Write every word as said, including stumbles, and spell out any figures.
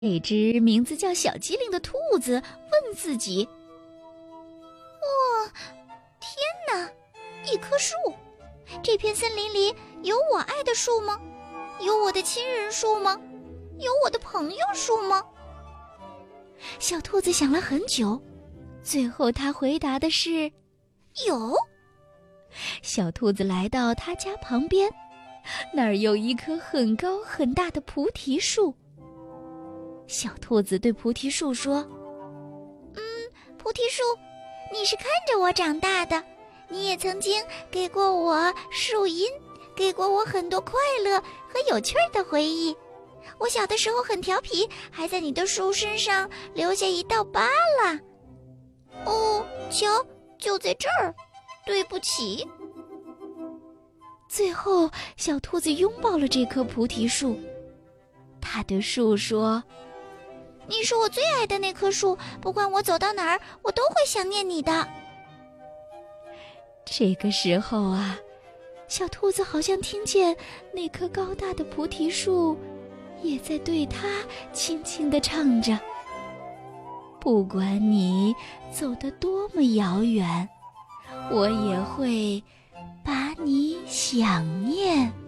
这只名字叫小机灵的兔子问自己： 哇，天哪，一棵树！这片森林里有我爱的树吗？有我的亲人树吗？有我的朋友树吗？ 小兔子想了很久，最后他回答的是有。 小兔子来到他家旁边，那儿有一棵很高很大的菩提树。小兔子对菩提树说： 嗯，菩提树，你是看着我长大的，你也曾经给过我树荫，给过我很多快乐和有趣的回忆。我小的时候很调皮，还在你的树身上留下一道疤了。哦，瞧，就在这儿，对不起。 最后，小兔子拥抱了这棵菩提树。它对树说： 你是我最爱的那棵树，不管我走到哪儿，我都会想念你的。 这个时候啊，小兔子好像听见那棵高大的菩提树也在对它轻轻地唱着：不管你走得多么遥远，我也会把你想念。